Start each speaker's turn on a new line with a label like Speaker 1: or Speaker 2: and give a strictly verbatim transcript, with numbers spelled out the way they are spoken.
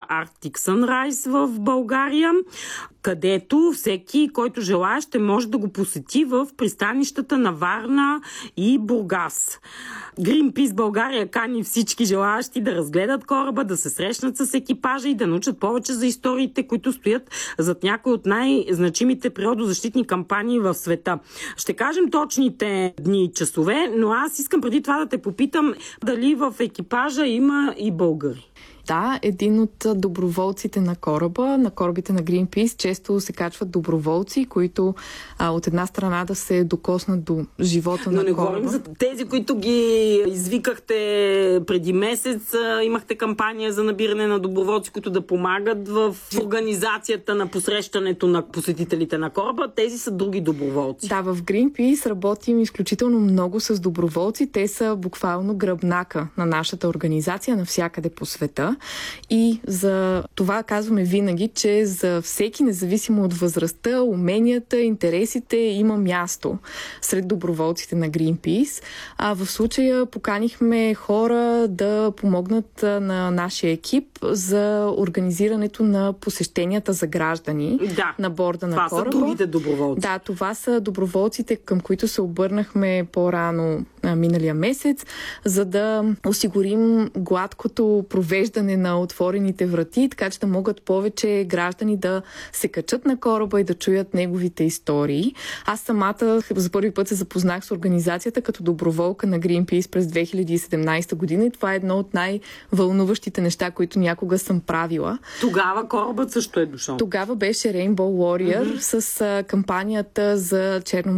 Speaker 1: Arctic Sunrise в България, където всеки, който желае, ще може да го посети в пристанищата на Варна и Бургас. Greenpeace България кани всички желаящи да разгледат кораба, да се срещнат с екипажа и да научат повече за историите, които стоят зад някои от най-значимите природозащитни кампании в света. Ще кажем точните дни и часове, но аз искам преди това да те попитам дали в екипажа има и българи.
Speaker 2: Да, един от доброволците на кораба, на корабите на Greenpeace, често се качват доброволци, които а, от една страна да се докоснат до живота
Speaker 1: Но
Speaker 2: на
Speaker 1: не
Speaker 2: кораба.
Speaker 1: говорим за тези, които ги извикахте преди месец. Имахте кампания за набиране на доброволци, които да помагат в организацията на посрещането на посетителите на кораба. Тези са други доброволци.
Speaker 2: Да, в Greenpeace работим изключително много с доброволци. Те са буквално гръбнака на нашата организация навсякъде по света. И за това казваме винаги, че за всеки, независимо от възрастта, уменията, интересите, има място сред доброволците на Greenpeace. А в случая поканихме хора да помогнат на нашия екип за организирането на посещенията за граждани
Speaker 1: да,
Speaker 2: на борда на кораба.
Speaker 1: Това са другите доброволци.
Speaker 2: Да, това са доброволците, към които се обърнахме по-рано а, миналия месец, за да осигурим гладкото провеждане на отворените врати, така че да могат повече граждани да се качат на кораба и да чуят неговите истории. Аз самата за първи път се запознах с организацията като доброволка на Greenpeace през две хиляди и седемнадесета година и това е едно от най-вълнуващите неща, които някога съм правила.
Speaker 1: Тогава корабът също е дошъл.
Speaker 2: Тогава беше Rainbow Warrior mm-hmm. с а, кампанията за Черно